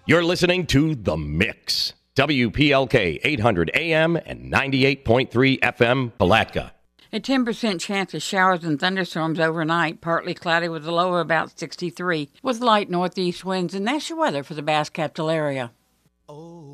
You're listening to The Mix. WPLK 800 AM and 98.3 FM, Palatka. A 10% chance of showers and thunderstorms overnight, partly cloudy with a low of about 63, with light northeast winds, and that's your weather for the Bass Capital area.